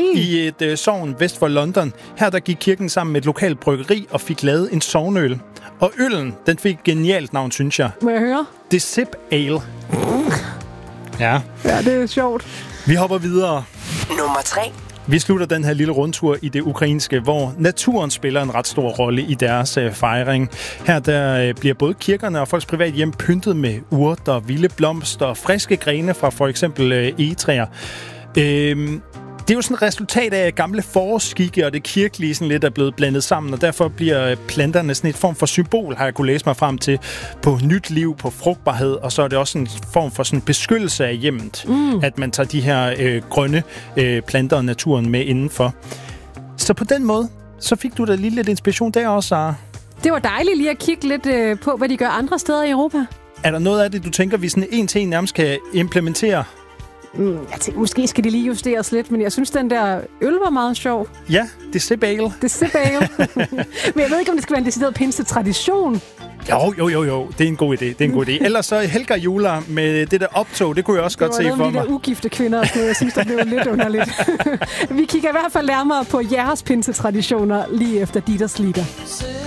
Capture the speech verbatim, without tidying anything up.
i et øh, sogn vest for London. Her der gik kirken sammen med et lokalt bryggeri og fik lavet en sovnøl. Og øllen, den fik et genialt navn, synes jeg. Må jeg høre? The Sip Ale. Ja. Ja, det er sjovt. Vi hopper videre. Nummer tre. Vi slutter den her lille rundtur i det ukrainske, hvor naturen spiller en ret stor rolle i deres øh, fejring. Her der øh, bliver både kirkerne og folks privat hjem pyntet med urter, vilde blomster og friske grene fra for eksempel øh, egetræer. Øh, Det er jo sådan et resultat af gamle forårsskikke, og det kirkelige sådan lidt er blevet blandet sammen, og derfor bliver planterne sådan et form for symbol, har jeg kunne læse mig frem til, på nyt liv, på frugtbarhed, og så er det også en form for sådan beskyttelse af hjemmet, mm. at man tager de her øh, grønne øh, planter og naturen med indenfor. Så på den måde, så fik du da lige lidt inspiration der også, Sara. Det var dejligt lige at kigge lidt øh, på, hvad de gør andre steder i Europa. Er der noget af det, du tænker, vi sådan en til en nærmest kan implementere? Mm, jeg tænker, måske skal de lige justeres lidt, men jeg synes, den der øl var meget sjov. Ja, det er Sip Ale. Det er Sip Ale. Men jeg ved ikke, om det skal være en decideret pinse-tradition. Jo, jo, jo, jo. Det er en god idé. Det er en god idé. Ellers så Helga Jula med det der optog, det kunne jeg også det godt se for mig. Det var noget med de der ugifte kvinder og sådan noget. Jeg synes, det blev lidt underligt. Vi kigger i hvert fald nærmere på jeres pinse-traditioner lige efter Dieters Lieder.